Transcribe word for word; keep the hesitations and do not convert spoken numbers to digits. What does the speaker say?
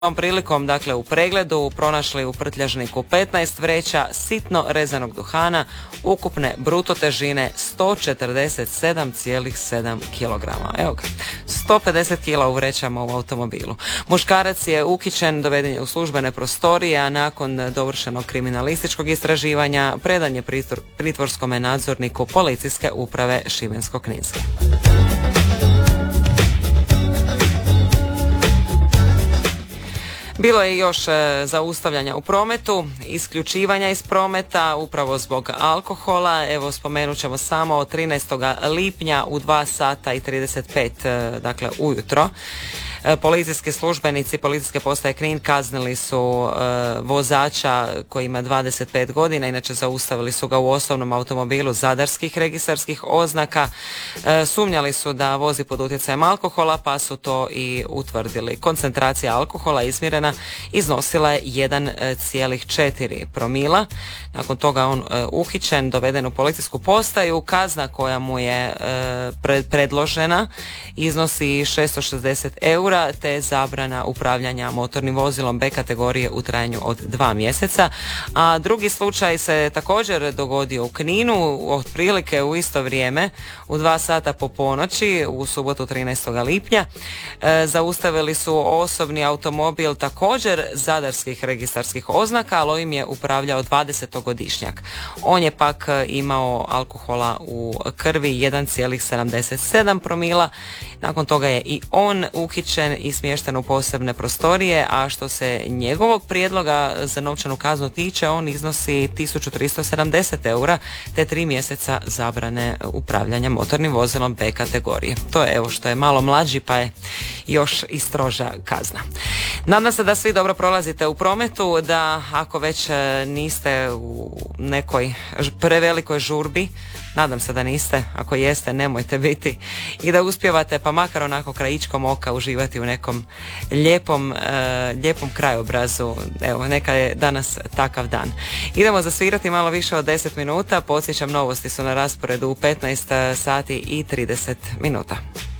Ovom prilikom, dakle, u pregledu pronašli u prtljažniku petnaest vreća sitno rezanog duhana ukupne bruto težine sto četrdeset sedam zarez sedam kilograma. Evo ga, sto pedeset kila u vrećama u automobilu. Muškarac je uhićen, doveden je u službene prostorije, a nakon dovršenog kriminalističkog istraživanja predan je pritvorskome nadzorniku policijske uprave Šibensko-kninske. Bilo je još zaustavljanja u prometu, isključivanja iz prometa upravo zbog alkohola. Evo, spomenut ćemo samo od trinaestog lipnja u dva sata i trideset pet, dakle ujutro. Policijski službenici Policijske postaje Knin kaznili su e, vozača koji ima dvadeset pet godina, inače zaustavili su ga u osobnom automobilu zadarskih registarskih oznaka. E, sumnjali su da vozi pod utjecajem alkohola, pa su to i utvrdili. Koncentracija alkohola izmjerena iznosila je jedan zarez četiri promila. Nakon toga on e, uhićen, doveden u policijsku postaju. Kazna koja mu je e, pre, predložena iznosi šesto šezdeset eura, te zabrana upravljanja motornim vozilom B kategorije u trajanju od dva mjeseca. A drugi slučaj se također dogodio u Kninu, otprilike u isto vrijeme, u dva sata po ponoći, u subotu trinaestog lipnja. E, zaustavili su osobni automobil također zadarskih registarskih oznaka, ali ovim je upravljao dvadesetogodišnjak. On je pak imao alkohola u krvi jedan zarez sedamdeset sedam promila. Nakon toga je i on uhićen i smješten u posebne prostorije, a što se njegovog prijedloga za novčanu kaznu tiče, on iznosi tisuću tristo sedamdeset eura te tri mjeseca zabrane upravljanja motornim vozilom B kategorije. To je, evo, što je malo mlađi, pa je još i stroža kazna. Nadam se da svi dobro prolazite u prometu, da ako već niste u nekoj prevelikoj žurbi, nadam se da niste, ako jeste nemojte biti, i da uspijevate pa makar onako krajičkom oka uživati u nekom lijepom, e, lijepom krajobrazu. Evo, neka je danas takav dan. Idemo zasvirati malo više od deset minuta, podsjećam, novosti su na rasporedu u petnaest sati i trideset minuta.